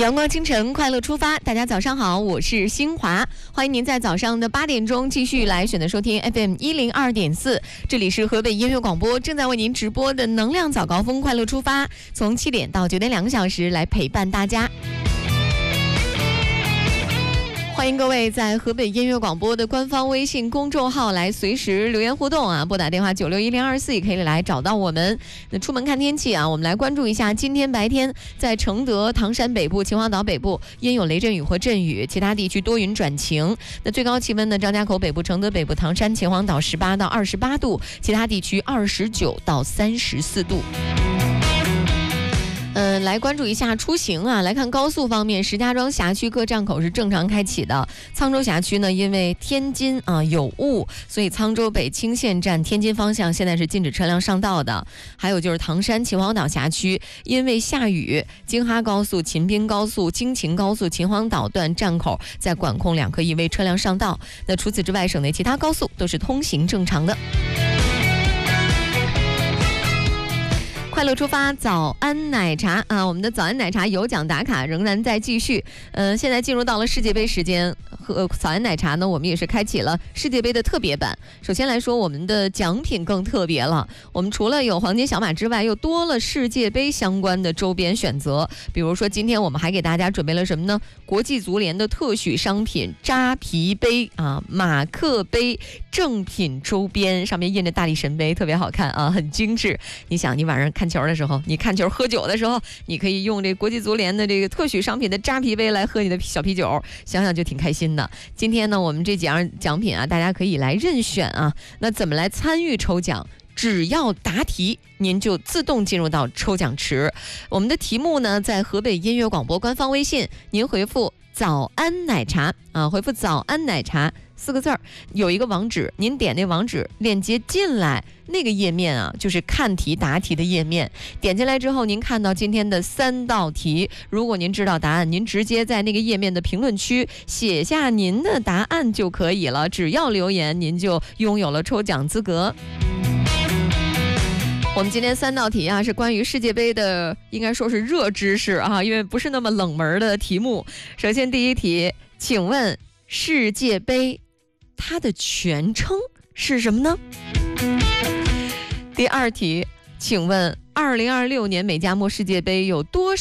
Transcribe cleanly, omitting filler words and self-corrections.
阳光清晨，快乐出发。大家早上好，我是新华，欢迎您在早上的8点钟继续来选择收听 FM 102.4，这里是河北音乐广播正在为您直播的能量早高峰快乐出发，从7点到9点2个小时来陪伴大家。欢迎各位在河北音乐广播的官方微信公众号来随时留言互动啊，拨打电话961024也可以来找到我们。那出门看天气啊，我们来关注一下今天白天在承德、唐山北部、秦皇岛北部阴有雷阵雨或阵雨，其他地区多云转晴。那最高气温呢，张家口北部、承德北部、唐山、秦皇岛18到28度，其他地区29到34度。来关注一下出行啊，来看高速方面，石家庄辖区各站口是正常开启的。沧州辖区呢，因为天津有雾，所以沧州北青县站天津方向现在是禁止车辆上道的。还有就是唐山秦皇岛辖区，因为下雨，京哈高速、秦滨高速、京秦高速秦皇岛段站口在管控2可以为车辆上道。那除此之外，省内其他高速都是通行正常的。快乐出发，早安奶茶啊！我们的早安奶茶有奖打卡仍然在继续。现在进入到了世界杯时间，和早安奶茶呢，我们也是开启了世界杯的特别版。首先来说，我们的奖品更特别了。我们除了有黄金小马之外，又多了世界杯相关的周边选择。比如说，今天我们还给大家准备了什么呢？国际足联的特许商品扎啤杯啊，马克杯正品周边，上面印着大力神杯，特别好看啊，很精致。你想，你晚上看球的时候，你看球喝酒的时候，你可以用这国际足联的这个特许商品的扎啤杯来喝你的小啤酒，想想就挺开心的。今天呢，我们这几样奖品啊，大家可以来任选啊。那怎么来参与抽奖？只要答题，您就自动进入到抽奖池。我们的题目呢，在河北音乐广播官方微信，您回复早安奶茶啊，回复早安奶茶4个字儿，有一个网址，您点那网址链接进来，那个页面啊，就是看题答题的页面。点进来之后，您看到今天的3道题，如果您知道答案，您直接在那个页面的评论区写下您的答案就可以了，只要留言，您就拥有了抽奖资格。我们今天3道题啊，是关于世界杯的，应该说是热知识啊，因为不是那么冷门的题目。首先第一题，请问世界杯它的全称是什么呢？第二题，请问2026年美加墨世界杯有多少